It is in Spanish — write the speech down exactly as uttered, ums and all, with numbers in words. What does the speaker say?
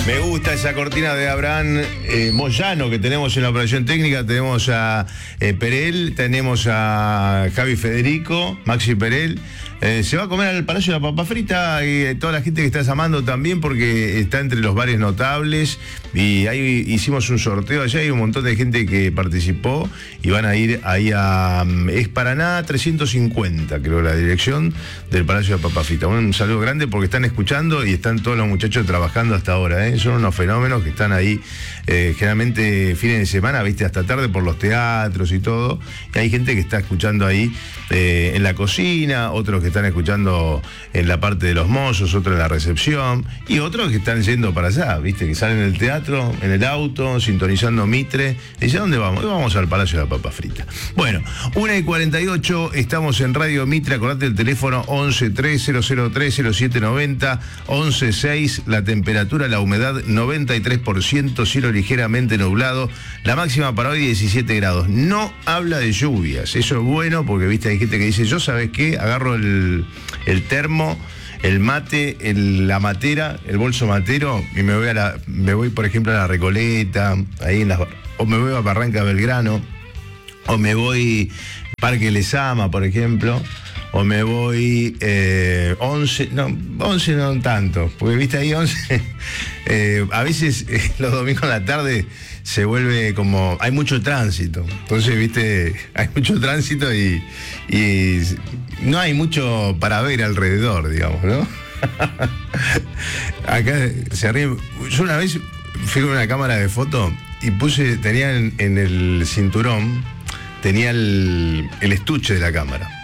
Me gusta esa cortina de Abraham eh, Moyano que tenemos en la operación técnica. Tenemos a eh, Perel, tenemos a Javi Federico, Maxi Perel. Eh, se va a comer al Palacio de la Papa Frita y eh, toda la gente que está llamando también porque está entre los bares notables y ahí hicimos un sorteo allá, hay un montón de gente que participó y van a ir ahí a es Paraná trescientos cincuenta, creo, la dirección del Palacio de la Papa Frita. Un saludo grande porque están escuchando y están todos los muchachos trabajando hasta ahora, ¿eh? Son unos fenómenos que están ahí eh, generalmente fines de semana, viste, hasta tarde por los teatros y todo, y hay gente que está escuchando ahí eh, en la cocina, otros que están escuchando en la parte de los mozos, otros en la recepción, y otros que están yendo para allá, viste, que salen del teatro, en el auto, sintonizando Mitre, y dice, ¿a dónde vamos? Y vamos al Palacio de la Papa Frita. Bueno, una y cuarenta y ocho, estamos en Radio Mitre, acordate el teléfono once tres cero cero tres cero siete noventa, once seis, la temperatura, la humedad noventa y tres por ciento, cielo ligeramente nublado, la máxima para hoy diecisiete grados. No habla de lluvias, eso es bueno porque, viste, hay gente que dice, yo, ¿sabes qué? Agarro el El, el termo, el mate, el, la matera, el bolso matero y me voy a la, me voy por ejemplo a la Recoleta, ahí en las, o me voy a Barranca Belgrano, o me voy Parque Lezama, por ejemplo, o me voy eh, once, no, once no tanto, porque viste ahí once, eh, a veces eh, los domingos en la tarde se vuelve como, hay mucho tránsito, entonces viste, hay mucho tránsito y, y no hay mucho para ver alrededor, digamos, ¿no? Acá se ríe. Yo una vez fui con una cámara de foto y puse, tenía en, en el cinturón, tenía el, el estuche de la cámara.